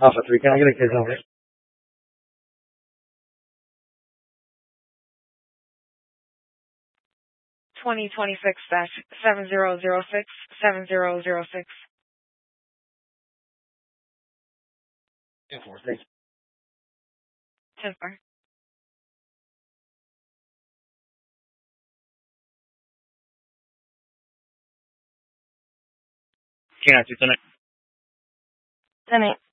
Alpha 3, can I get a case over? 2026-7006-7006. 10-4, thanks. 10-4. Canine 2 10. 10-8.